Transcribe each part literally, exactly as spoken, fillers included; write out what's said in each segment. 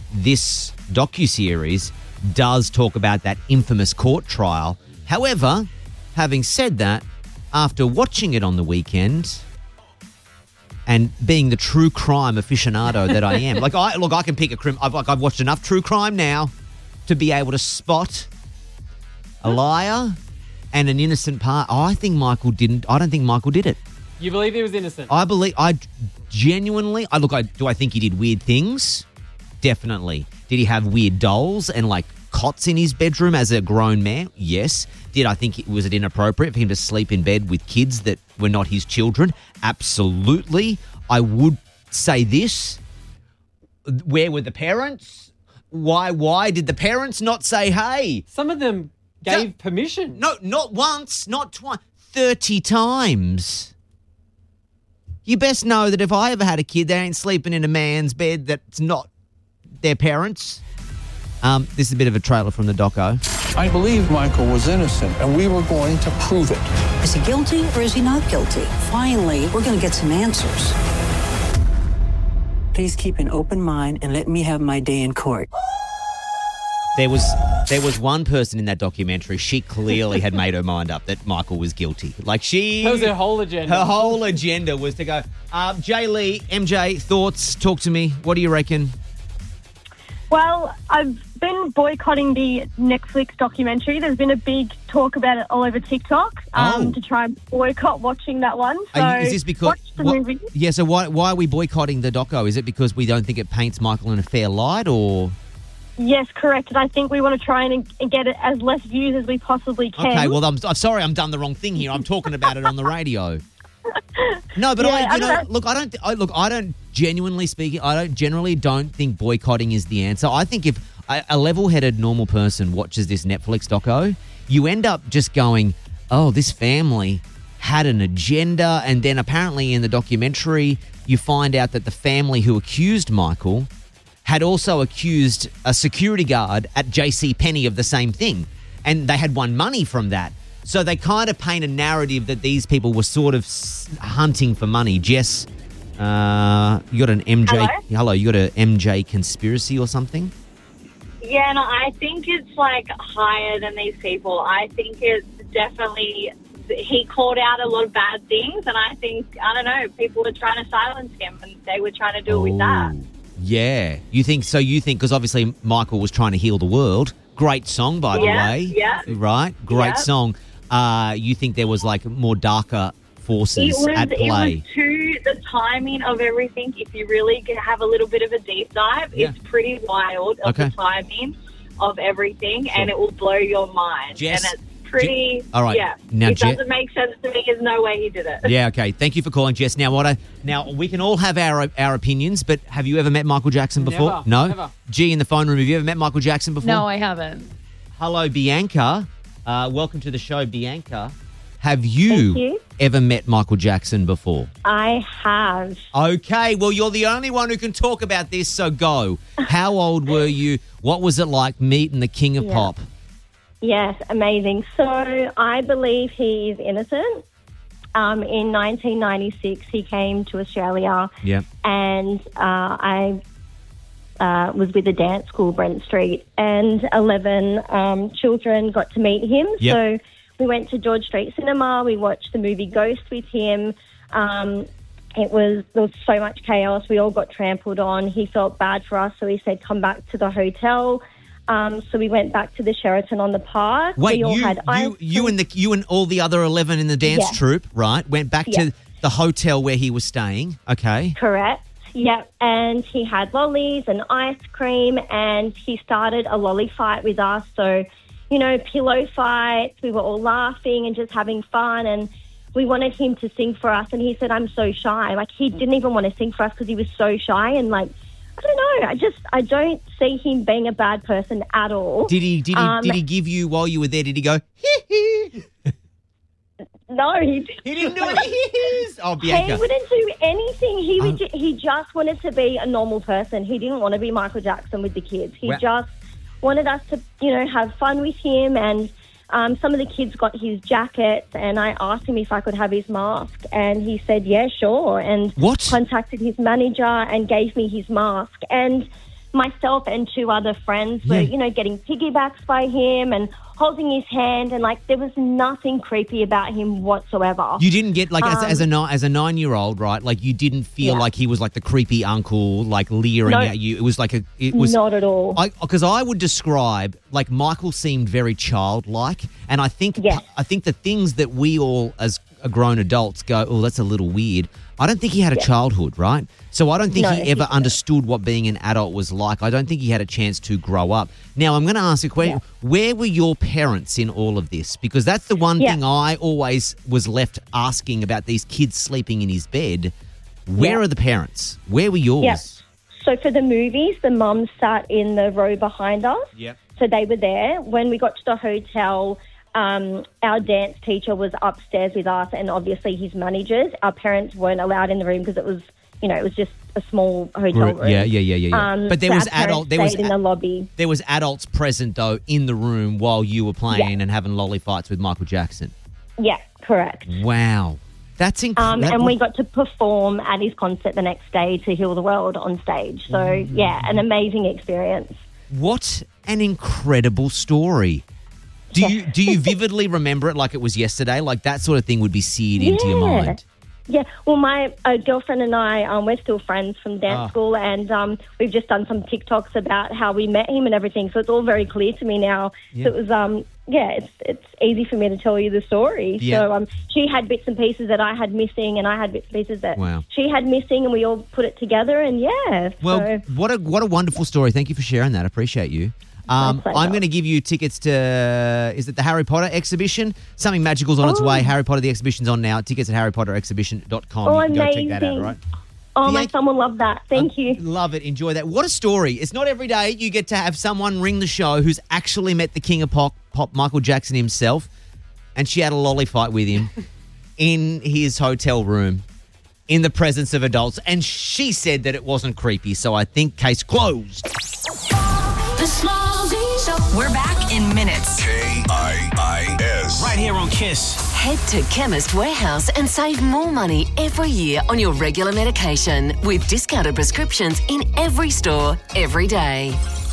this docuseries does talk about that infamous court trial. However, having said that, after watching it on the weekend and being the true crime aficionado that I am, like I look, I can pick a crim. I've like I've watched enough true crime now to be able to spot a liar and an innocent part. Oh, I think Michael didn't. I don't think Michael did it. You believe he was innocent? I believe. I genuinely. I look. I do. I think he did weird things. Definitely. Did he have weird dolls and like cots in his bedroom as a grown man? Yes. Did I think it was it inappropriate for him to sleep in bed with kids that were not his children? Absolutely. I would say this. Where were the parents? Why why did the parents not say, hey? Some of them gave No- permission. No, not once, not twice, thirty times. You best know that if I ever had a kid, they ain't sleeping in a man's bed that's not their parents. Um, this is a bit of a trailer from the doco. I believe Michael was innocent, and we were going to prove it. Is he guilty or is he not guilty? Finally, we're going to get some answers. Please keep an open mind and let me have my day in court. There was there was one person in that documentary, she clearly had made her mind up that Michael was guilty. Like she... That was her whole agenda. Her whole agenda was to go, um, Jay Lee, M J, thoughts, talk to me. What do you reckon? Well, I've been boycotting the Netflix documentary. There's been a big talk about it all over TikTok um, Oh. to try and boycott watching that one. So Are you- is this because... watch the what- movie. Yeah, so why, why are we boycotting the doco? Is it because we don't think it paints Michael in a fair light or... Yes, correct. And I think we want to try and, and get it as less views as we possibly can. Okay, well, I'm, I'm sorry I'm done the wrong thing here. I'm talking about it on the radio. No, but Yeah, I, you I know, don't know. look, I don't, I, look, I don't genuinely speaking, I don't generally don't think boycotting is the answer. I think if a, a level-headed normal person watches this Netflix doco, you end up just going, oh, this family had an agenda, and then apparently in the documentary, you find out that the family who accused Michael had also accused a security guard at JCPenney of the same thing, and they had won money from that. So they kind of paint a narrative that these people were sort of s- hunting for money. Jess, uh, you got an M J... Hello? Hello, you got an M J conspiracy or something? Yeah, no, I think it's like higher than these people. I think it's definitely, he called out a lot of bad things, and I think, I don't know, people were trying to silence him, and they were trying to do it with that. Ooh, yeah. You think, so you think, because obviously Michael was trying to heal the world. Great song, by the Yeah, way. yeah. Right? Great Yeah. song. Uh, you think there was like more darker forces It was, at it play? was too, the timing of everything, if you really get- have a little bit of a deep dive, Yeah. it's pretty wild of Okay. the timing of everything, and it will blow your mind. Jess, and it's pretty, Je- all right. yeah. Now, it Je- doesn't make sense to me. There's no way he did it. Yeah, okay. Thank you for calling, Jess. Now, what I now we can all have our our opinions, but have you ever met Michael Jackson before? Never, no. never. G in the phone room. Have you ever met Michael Jackson before? No, I haven't. Hello, Bianca. Uh, welcome to the show, Bianca. Have you, Thank you. ever met Michael Jackson before? I have. Okay, well, you're the only one who can talk about this, so go. How old were you? What was it like meeting the king of Yeah. pop? Yes, amazing. So I believe he is innocent. Um, in nineteen ninety-six, he came to Australia, Yeah. and uh, I uh, was with a dance school, Brent Street, and eleven um, children got to meet him. Yep. So we went to George Street Cinema. We watched the movie Ghost with him. Um, it was there was so much chaos. We all got trampled on. He felt bad for us, so he said, "Come back to the hotel." Um, so we went back to the Sheraton on the Park. Wait, we all you, had ice you, you cream. and the you and all the other eleven in the dance Yeah. troupe, right? Went back Yeah. to the hotel where he was staying. Okay. Correct. Yep. And he had lollies and ice cream, and he started a lolly fight with us. So, you know, pillow fights. We were all laughing and just having fun, and we wanted him to sing for us, and he said, "I'm so shy." Like, he didn't even want to sing for us because he was so shy, and like, I don't know. I just I don't see him being a bad person at all. Did he did he Um, did he give you while you were there? Did he go? Hee hee? No, he He didn't do it. Oh, He Bianca. wouldn't do anything. He would. Um, ju- he just wanted to be a normal person. He didn't want to be Michael Jackson with the kids. He Well- just wanted us to, you know, have fun with him. And um, some of the kids got his jackets, and I asked him if I could have his mask, and he said, "Yeah, sure." And What? contacted his manager and gave me his mask. And myself and two other friends were, Yeah. you know, getting piggybacks by him and holding his hand, and like there was nothing creepy about him whatsoever. You didn't get like as, Um, as a ni- as a nine year old, right? Like you didn't feel Yeah. like he was like the creepy uncle, like leering No. at you. It was like a it was Not at all. Because I, would describe like Michael seemed very childlike, and I think Yes. I think the things that we all as grown adults go, oh, that's a little weird. I don't think he had a childhood, right? So I don't think No, he he ever didn't. understood what being an adult was like. I don't think he had a chance to grow up. Now I'm going to ask a question: where were your parents in all of this? Because that's the one Yeah. thing I always was left asking about these kids sleeping in his bed. Where Yeah. are the parents? Where were yours? Yeah. So for the movies, the mums sat in the row behind us. Yep. So they were there. When we got to the hotel, um, our dance teacher was upstairs with us, and obviously his managers. Our parents weren't allowed in the room because it was, you know, it was just a small hotel room. Yeah, yeah, yeah, yeah. yeah. Um, but there so was our parents adult. There was stayed in the lobby. There was adults present though in the room while you were playing Yeah. and having lolly fights with Michael Jackson. Yeah, correct. Wow, that's Um, incredible. and we got to perform at his concert the next day to Heal the World on stage. So, yeah, an amazing experience. What an incredible story. Do you do you vividly remember it like it was yesterday? Like that sort of thing would be seared into your Yeah. mind. Yeah, well, my uh, girlfriend and I, um, we're still friends from dance Ah. school, and um, we've just done some TikToks about how we met him and everything. So it's all very clear to me now. Yeah. So it was, um, yeah, it's it's easy for me to tell you the story. Yeah. So um, she had bits and pieces that I had missing, and I had bits and pieces that Wow. she had missing, and we all put it together. And yeah, Well, so what a what a wonderful story. Thank you for sharing that. I appreciate you. Um, pleasure. I'm going to give you tickets to, is it the Harry Potter exhibition? Something Magical's on its Oh. way. Harry Potter, the exhibition's on now. Tickets at harry potter exhibition dot com. Oh, you can go check that out, amazing. all right? oh, the my eight- son will love that. Thank you. Love it. Enjoy that. What a story. It's not every day you get to have someone ring the show who's actually met the king of pop, pop Michael Jackson himself, and she had a lolly fight with him in his hotel room in the presence of adults, and she said that it wasn't creepy, so I think case closed. The Small Z Show. We're back in minutes. K I I S. Right here on Kiss. Head to Chemist Warehouse and save more money every year on your regular medication with discounted prescriptions in every store, every day.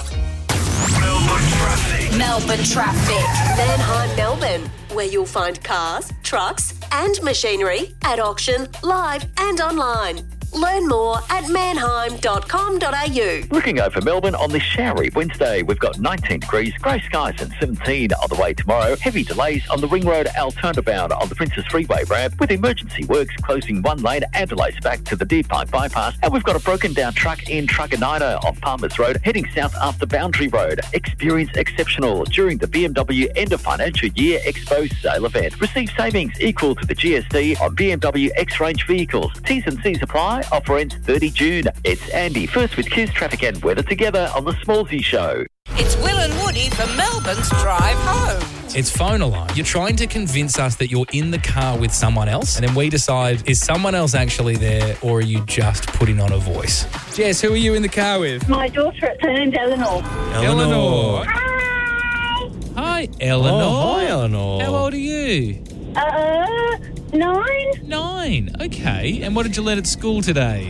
Melbourne traffic. Melbourne traffic. Manheim, Melbourne, where you'll find cars, trucks, and machinery at auction, live, and online. Learn more at manheim dot com dot a u. Looking over Melbourne on this showery Wednesday, we've got nineteen degrees, grey skies and seventeen on the way tomorrow. Heavy delays on the Ring Road Altona-bound on the Princess Freeway ramp, with emergency works closing one lane and delays back to the Deer Park bypass. And we've got a broken down truck in Truckanina off Palmers Road, heading south after Boundary Road. Experience exceptional during the B M W End of Financial Year Expo Sale event. Receive savings equal to the G S T on B M W X-Range vehicles. T's and C's apply. Offer ends thirty June. It's Andy, first with Kiss Traffic and Weather together on the Smallsy Show. It's Will and Woody for Melbourne's Drive Home. It's phone alarm. You're trying to convince us that you're in the car with someone else, and then we decide, is someone else actually there, or are you just putting on a voice? Jess, who are you in the car with? My daughter, her name's Eleanor. Eleanor. Hi. Hi, Eleanor. Oh, hi, Eleanor. How old are you? Uh, nine. Nine. Okay. And what did you learn at school today?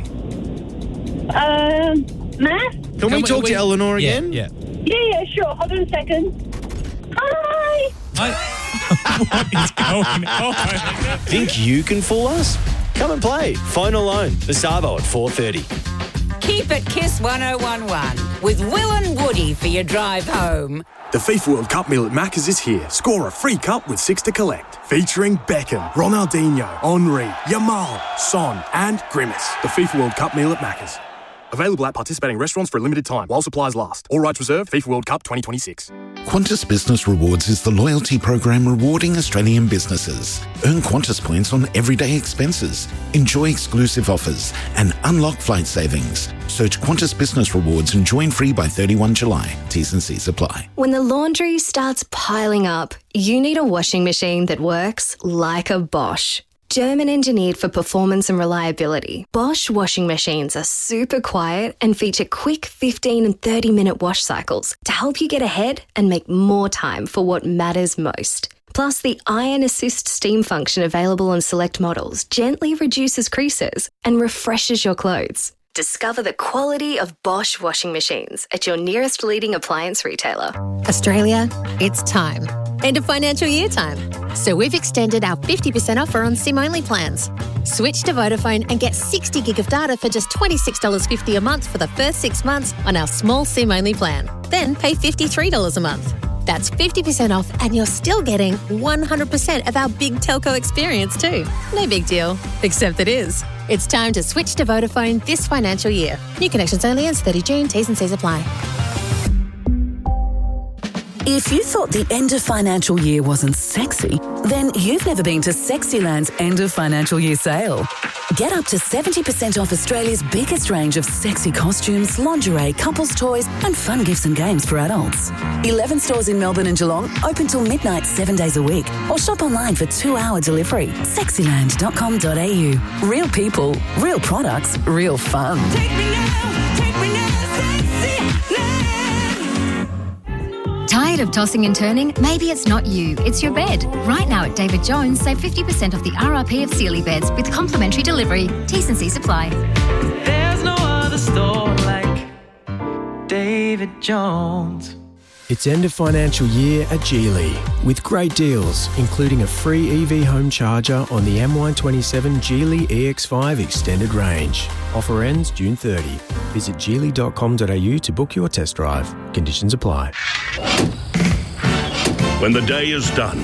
Um, math. Can, Can we we- talk we- to Eleanor Yeah, again? yeah. Yeah, yeah, sure. Hold on a second. Hi. I, what is going on? Think you can fool us? Come and play. Phone Alone. The Savo at four thirty. Keep it Kiss one oh one one with Will and Woody for your drive home. The FIFA World Cup meal at Macca's is here. Score a free cup with six to collect. Featuring Beckham, Ronaldinho, Henry, Yamal, Son and Grimace. The FIFA World Cup meal at Macca's. Available at participating restaurants for a limited time while supplies last. All rights reserved. FIFA World Cup twenty twenty-six. Qantas Business Rewards is the loyalty program rewarding Australian businesses. Earn Qantas points on everyday expenses, enjoy exclusive offers, and unlock flight savings. Search Qantas Business Rewards and join free by thirty-first of July. T's and C's apply. When the laundry starts piling up, you need a washing machine that works like a Bosch. German engineered for performance and reliability, Bosch washing machines are super quiet and feature quick fifteen and thirty minute wash cycles to help you get ahead and make more time for what matters most. Plus, the Iron Assist steam function available on select models gently reduces creases and refreshes your clothes. Discover the quality of Bosch washing machines at your nearest leading appliance retailer. Australia, it's time. End of financial year time. So we've extended our fifty percent offer on SIM-only plans. Switch to Vodafone and get sixty gig of data for just twenty-six dollars fifty a month for the first six months on our small SIM-only plan. Then pay fifty-three dollars a month. That's fifty percent off and you're still getting one hundred percent of our big telco experience too. No big deal, except it is. It's time to switch to Vodafone this financial year. New connections only ends thirty June. T's and C's apply. If you thought the end of financial year wasn't sexy, then you've never been to Sexyland's end of financial year sale. Get up to seventy percent off Australia's biggest range of sexy costumes, lingerie, couples toys and fun gifts and games for adults. eleven stores in Melbourne and Geelong, open till midnight seven days a week. Or shop online for two-hour delivery. sexyland dot com dot a u. Real people, real products, real fun. Take me now, take me now, Sexyland. Tired of tossing and turning? Maybe it's not you, it's your bed. Right now at David Jones, save fifty percent off the R R P of Sealy beds with complimentary delivery. T's and C's apply. There's no other store like David Jones. It's end of financial year at Geely with great deals, including a free E V home charger on the M one twenty-seven Geely E X five extended range. Offer ends June thirtieth. Visit geely dot com dot a u to book your test drive. Conditions apply. When the day is done,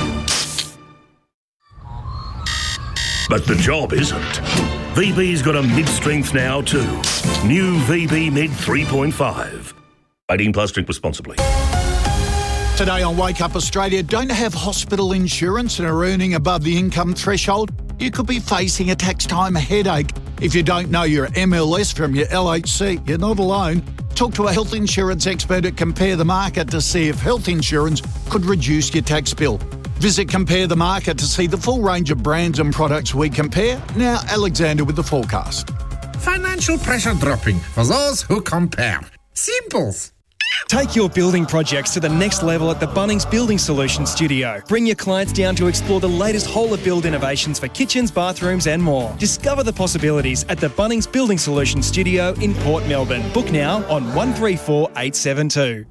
but the job isn't, V B's got a mid-strength now too. New V B Mid three point five. eighteen plus, drink responsibly. Today on Wake Up Australia, don't have hospital insurance and are earning above the income threshold? You could be facing a tax time headache. If you don't know your M L S from your L H C, you're not alone. Talk to a health insurance expert at Compare the Market to see if health insurance could reduce your tax bill. Visit Compare the Market to see the full range of brands and products we compare. Now, Alexander with the forecast. Financial pressure dropping for those who compare. Simples. Take your building projects to the next level at the Bunnings Building Solutions Studio. Bring your clients down to explore the latest whole of build innovations for kitchens, bathrooms and more. Discover the possibilities at the Bunnings Building Solutions Studio in Port Melbourne. Book now on one three four eight seven two.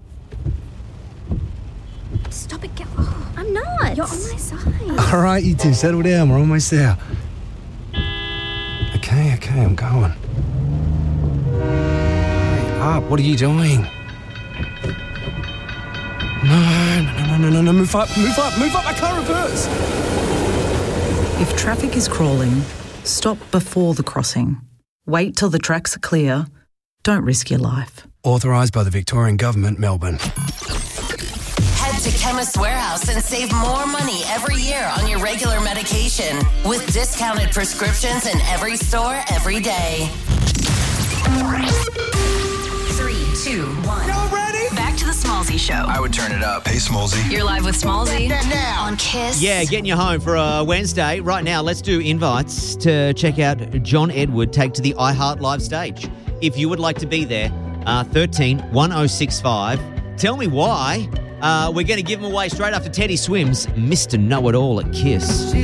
Stop it, get... Oh, I'm not. You're on my side. All right, you two, settle down. We're almost there. Okay, okay, I'm going. Hurry up, what are you doing? No, no, no, no, no, no, move up, move up, move up, I can't reverse. If traffic is crawling, stop before the crossing. Wait till the tracks are clear. Don't risk your life. Authorised by the Victorian Government, Melbourne. Head to Chemist Warehouse and save more money every year on your regular medication with discounted prescriptions in every store every day. Three, two, one. Y'all ready? Back to the Smallsy Show. I would turn it up. Hey, Smallsy. You're live with Smallsy now on Kiss. Yeah, getting you home for a Wednesday. Right now, let's do invites to check out John Edward take to the iHeart Live stage. If you would like to be there, uh, thirteen one oh six five. Tell me why. Uh, we're going to give him away straight after Teddy Swims, Mister Know-It-All at Kiss.